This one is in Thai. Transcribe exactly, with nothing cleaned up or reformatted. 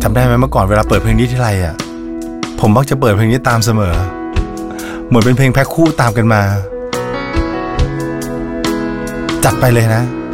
จำได้ไหมเมื่อก่อนเวลาเปิดเพลงนี้ทีไรอ่ะผมมักจะเปิดเพลงนี้ตามเสมอเหมือนเป็นเพลงแพ็คคู่ตามกันมาจัดไปเลยนะ